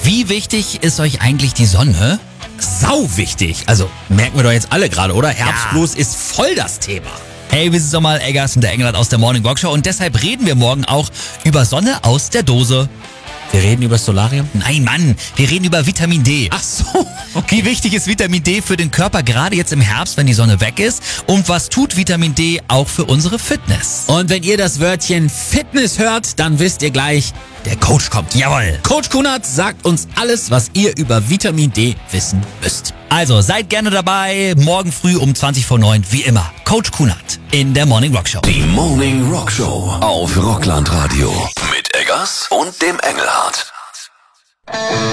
Wie wichtig ist euch eigentlich die Sonne? Sau wichtig. Also merken wir doch jetzt alle gerade, oder? Herbstblues ist voll das Thema. Hey, wir sind Sommer Eggers und der Engelhardt aus der Morning Rock Show und deshalb reden wir morgen auch über Sonne aus der Dose. Wir reden über das Solarium? Nein, Mann, wir reden über Vitamin D. Ach so. Okay. Wie wichtig ist Vitamin D für den Körper, gerade jetzt im Herbst, wenn die Sonne weg ist? Und was tut Vitamin D auch für unsere Fitness? Und wenn ihr das Wörtchen Fitness hört, dann wisst ihr gleich, der Coach kommt. Jawohl. Coach Kunert sagt uns alles, was ihr über Vitamin D wissen müsst. Also seid gerne dabei, morgen früh um 20:09, wie immer. Coach Kunert in der Morning Rock Show. Die Morning Rock Show auf Rockland Radio. Mit Eggers und dem Engelhardt.